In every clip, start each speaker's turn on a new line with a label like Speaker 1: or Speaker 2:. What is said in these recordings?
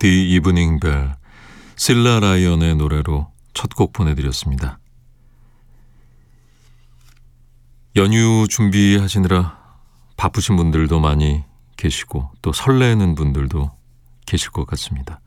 Speaker 1: The Evening Bell, 실라 라이언의 노래로 첫 곡 보내드렸습니다. 연휴 준비하시느라 바쁘신 분들도 많이 계시고 또 설레는 분들도 계실 것 같습니다.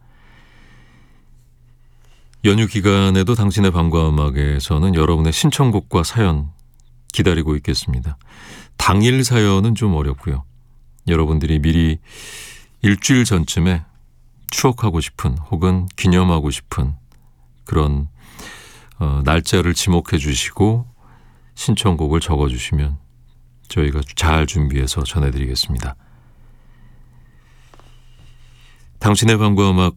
Speaker 1: 연휴 기간에도 당신의 밤과 음악에서는 여러분의 신청곡과 사연 기다리고 있겠습니다. 당일 사연은 좀 어렵고요. 여러분들이 미리 일주일 전쯤에 추억하고 싶은 혹은 기념하고 싶은 그런 날짜를 지목해 주시고 신청곡을 적어주시면 저희가 잘 준비해서 전해드리겠습니다. 당신의 밤과 음악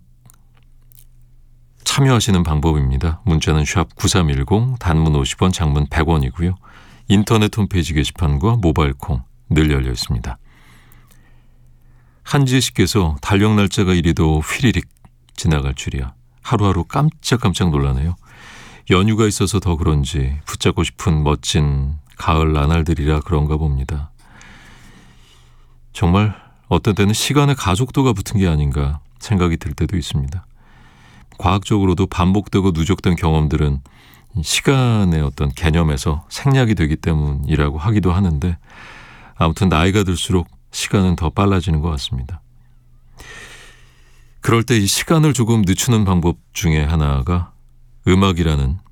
Speaker 1: 참여하시는 방법입니다. 문자는 샵 9310, 단문 50원, 장문 100원이고요. 인터넷 홈페이지 게시판과 모바일 콩 늘 열려 있습니다. 한지혜 씨께서 달력 날짜가 이리도 휘리릭 지나갈 줄이야. 하루하루 깜짝깜짝 놀라네요. 연휴가 있어서 더 그런지 붙잡고 싶은 멋진 가을 나날들이라 그런가 봅니다. 정말 어떤 때는 시간에 가속도가 붙은 게 아닌가 생각이 들 때도 있습니다. 과학적으로도 반복되고 누적된 경험들은 시간의 어떤 개념에서 생략이 되기 때문이라고 하기도 하는데 아무튼 나이가 들수록 시간은 더 빨라지는 것 같습니다. 그럴 때 이 시간을 조금 늦추는 방법 중에 하나가 음악이라는